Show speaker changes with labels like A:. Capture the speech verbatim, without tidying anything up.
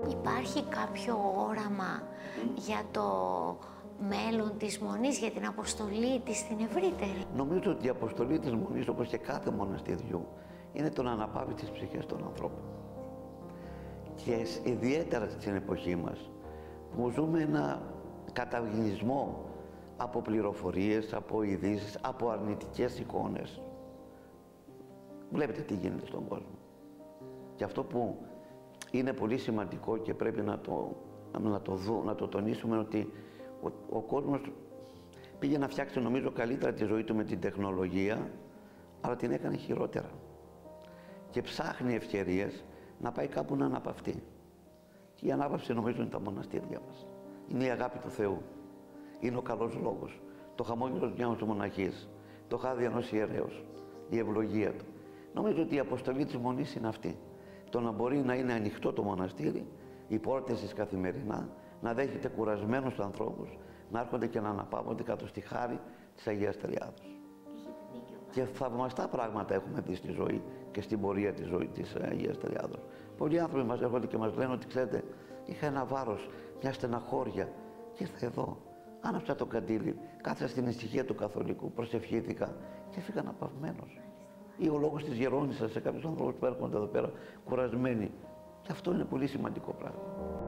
A: Υπάρχει κάποιο όραμα για το μέλλον της Μονής, για την αποστολή της στην ευρύτερη?
B: Νομίζω ότι η αποστολή της Μονής, όπως και κάθε μοναστηριού, είναι το να αναπαύει τις ψυχές των ανθρώπων. Και ιδιαίτερα στην εποχή μας, που ζούμε ένα καταβλισμό από πληροφορίες, από ειδήσεις, από αρνητικές εικόνες. Βλέπετε τι γίνεται στον κόσμο. Και αυτό που είναι πολύ σημαντικό και πρέπει να το, να το, δω, να το τονίσουμε, ότι ο, ο κόσμος πήγε να φτιάξει, νομίζω, καλύτερα τη ζωή του με την τεχνολογία, αλλά την έκανε χειρότερα. Και ψάχνει ευκαιρίες να πάει κάπου να αναπαυτεί. Και η ανάπαυση, νομίζω, είναι τα μοναστήρια μας. Είναι η αγάπη του Θεού. Είναι ο καλός λόγος. Το χαμόγελο μιας μοναχής. Το χάδι ενός ιερέως. Η ευλογία του. Νομίζω ότι η αποστολή της Μονής είναι αυτή. Το να μπορεί να είναι ανοιχτό το μοναστήρι, οι πόρτες της καθημερινά, να δέχεται κουρασμένους ανθρώπους, να έρχονται και να αναπαύονται κάτω στη χάρη της Αγίας Τριάδος. Και θαυμαστά πράγματα έχουμε δει στη ζωή και στην πορεία της ζωής της Αγίας Τριάδος. Πολλοί άνθρωποι μας έρχονται και μας λένε ότι, ξέρετε, είχα ένα βάρος, μια στεναχώρια και ήρθα εδώ. Άναψα το καντήλι, κάθισα στην ησυχία του Καθολικού, προσευχήθηκα και έφυγα αναπαυμένος. Ή ο λόγος της Γερόνισσας σε κάποιους ανθρώπους που έρχονται εδώ πέρα κουρασμένοι. Και αυτό είναι πολύ σημαντικό πράγμα.